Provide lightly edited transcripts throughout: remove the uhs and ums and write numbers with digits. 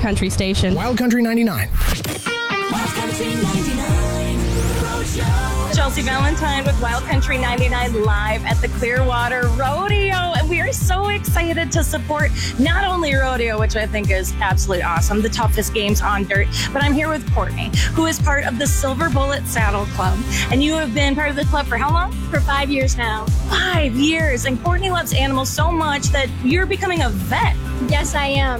Country station. Wild Country 99. Wild Country 99 Roadshow. Chelsea Valentine with Wild Country 99 live at the Clearwater Rodeo. And we are so excited to support not only rodeo, which I think is absolutely awesome, the toughest games on dirt, but I'm here with Courtney, who is part of the Silver Bullet Saddle Club. And you have been part of the club for how long? For 5 years now. 5 years. And Courtney loves animals so much that you're becoming a vet. Yes, I am.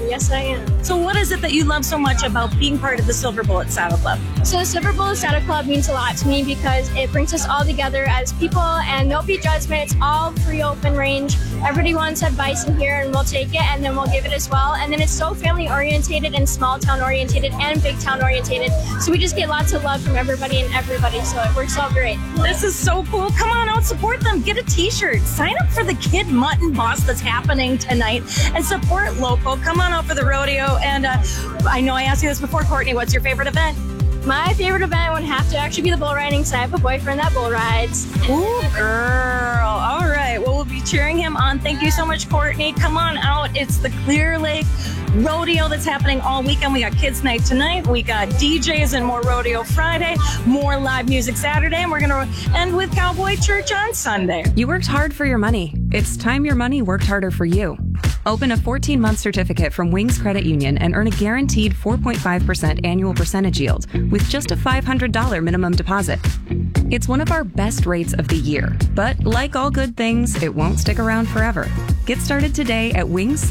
So what is it that you love so much about being part of the Silver Bullet Saddle Club? So the Silver Bullet Saddle Club means a lot to me because it brings us all together as people and no judgment. It's all free open range. Everybody wants advice in here and we'll take it and then we'll give it as well. And then it's so family orientated and small town orientated and big town orientated. So we just get lots of love from everybody and everybody. So it works out great. This is so cool. Come on out, support them. Get a t-shirt. Sign up for the Kid Mutton Boss that's happening tonight and support local. Come on out for the rodeo. And I know I asked you this before, Courtney. What's your favorite event? My favorite event would have to actually be the bull riding because I have a boyfriend that bull rides. Ooh, girl. All right. Well, we'll be cheering him on. Thank you so much, Courtney. Come on out. It's the Clear Lake Rodeo that's happening all weekend. We got Kids Night tonight. We got DJs and more Rodeo Friday, more live music Saturday, and we're going to end with Cowboy Church on Sunday. You worked hard for your money. It's time your money worked harder for you. Open a 14-month certificate from Wings Credit Union and earn a guaranteed 4.5% annual percentage yield with just a $500 minimum deposit. It's one of our best rates of the year, but like all good things, it won't stick around forever. Get started today at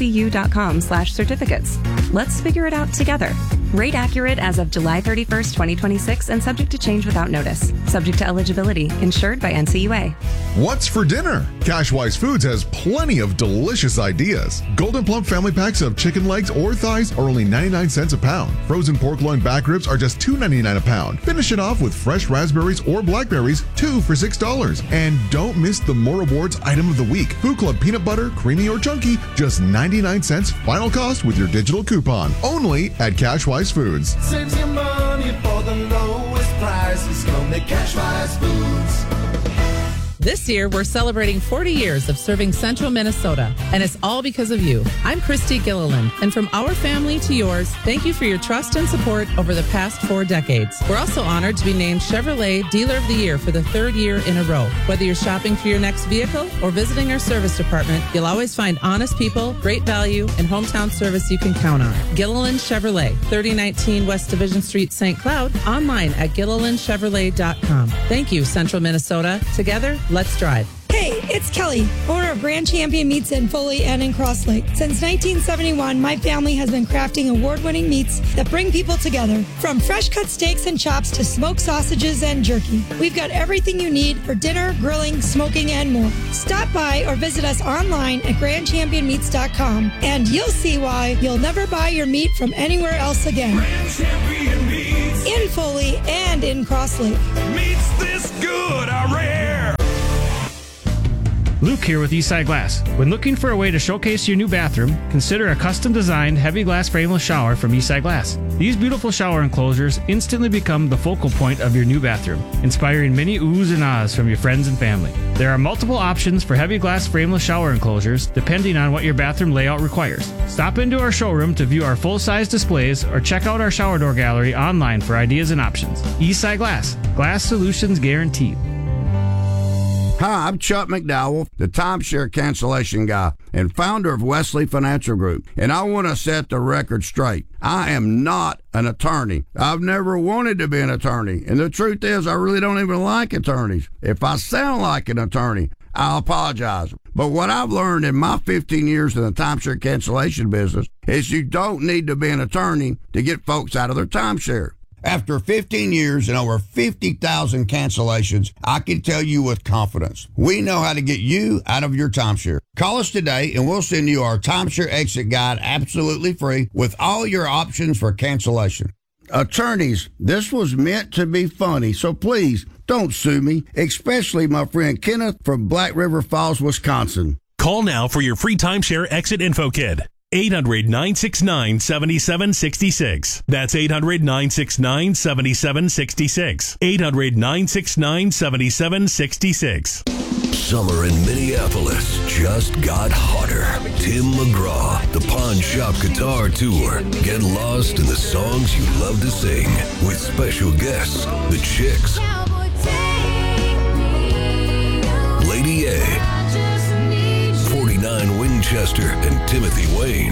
wingscu.com/certificates. Let's figure it out together. Rate accurate as of July 31st, 2026 and subject to change without notice. Subject to eligibility. Insured by NCUA. What's for dinner? Cashwise Foods has plenty of delicious ideas. Golden Plump family packs of chicken legs or thighs are only 99 cents a pound. Frozen pork loin back ribs are just $2.99 a pound. Finish it off with fresh raspberries or blackberries, 2 for $6. And don't miss the More Rewards item of the week. Food Club peanut butter, creamy or chunky, just 99 cents final cost with your digital coupon. Only at Cashwise Foods. Saves you money for the lowest prices. Come to Cashwise Foods. This year, we're celebrating 40 years of serving Central Minnesota, and it's all because of you. I'm Christy Gilliland, and from our family to yours, thank you for your trust and support over the past 4 decades. We're also honored to be named Chevrolet Dealer of the Year for the 3rd year in a row. Whether you're shopping for your next vehicle or visiting our service department, you'll always find honest people, great value, and hometown service you can count on. Gilliland Chevrolet, 3019 West Division Street, St. Cloud, online at GillilandChevrolet.com. Thank you, Central Minnesota. Together, let's drive. Hey, it's Kelly, owner of Grand Champion Meats in Foley and in Cross Lake. Since 1971, my family has been crafting award-winning meats that bring people together. From fresh-cut steaks and chops to smoked sausages and jerky. We've got everything you need for dinner, grilling, smoking, and more. Stop by or visit us online at GrandChampionMeats.com, and you'll see why you'll never buy your meat from anywhere else again. Grand Champion Meats. In Foley and in Cross Lake. Meats this good are rare. Luke here with Eastside Glass. When looking for a way to showcase your new bathroom, consider a custom-designed heavy glass frameless shower from Eastside Glass. These beautiful shower enclosures instantly become the focal point of your new bathroom, inspiring many oohs and ahs from your friends and family. There are multiple options for heavy glass frameless shower enclosures depending on what your bathroom layout requires. Stop into our showroom to view our full-size displays or check out our shower door gallery online for ideas and options. Eastside Glass. Glass solutions guaranteed. Hi, I'm Chuck McDowell, the timeshare cancellation guy and founder of Wesley Financial Group, and I want to set the record straight. I am not an attorney. I've never wanted to be an attorney, and the truth is I really don't even like attorneys. If I sound like an attorney, I'll apologize. But what I've learned in my 15 years in the timeshare cancellation business is you don't need to be an attorney to get folks out of their timeshare. After 15 years and over 50,000 cancellations, I can tell you with confidence, we know how to get you out of your timeshare. Call us today and we'll send you our timeshare exit guide absolutely free with all your options for cancellation. Attorneys, this was meant to be funny, so please don't sue me, especially my friend Kenneth from Black River Falls, Wisconsin. Call now for your free timeshare exit info kit. 800-969-7766. That's 800-969-7766. 800-969-7766. Summer in Minneapolis just got hotter. Tim McGraw, the Pawn Shop Guitar Tour. Get lost in the songs you love to sing with special guests, the Chicks, Lady A, 49 Winchester, and Timothy Wayne.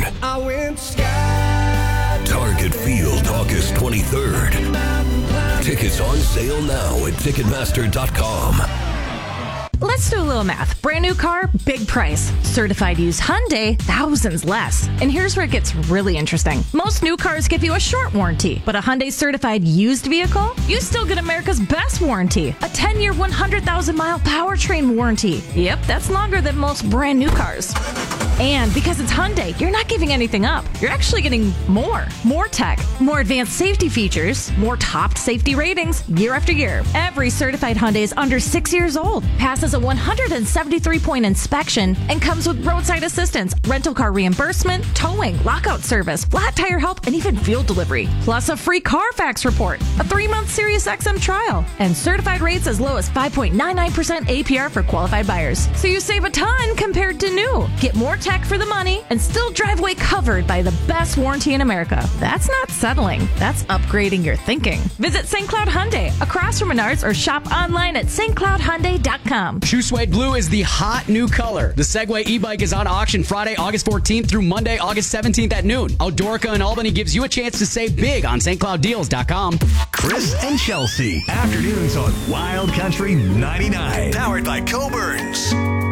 Target Field, August 23rd. Tickets on sale now at Ticketmaster.com. Let's do a little math. Brand new car, big price. Certified used Hyundai, thousands less. And here's where it gets really interesting. Most new cars give you a short warranty, but a Hyundai certified used vehicle, you still get America's best warranty. A 10-year, 100,000-mile powertrain warranty. Yep, that's longer than most brand new cars. And because it's Hyundai, you're not giving anything up. You're actually getting more. More tech, more advanced safety features, more top safety ratings year after year. Every certified Hyundai is under 6 years old, passes a 173-point inspection, and comes with roadside assistance, rental car reimbursement, towing, lockout service, flat tire help, and even fuel delivery. Plus a free Carfax report, a 3-month Sirius XM trial, and certified rates as low as 5.99% APR for qualified buyers. So you save a ton compared to new. Get more tech for the money and still drive away covered by the best warranty in America. That's not settling. That's upgrading your thinking. Visit St. Cloud Hyundai across from Menards or shop online at stcloudhyundai.com. True Suede Blue is the hot new color. The Segway e-bike is on auction Friday, August 14th through Monday, August 17th at noon. Outdoorica in Albany gives you a chance to save big on stclouddeals.com. Chris and Chelsea. Afternoons on Wild Country 99. Powered by Coburns.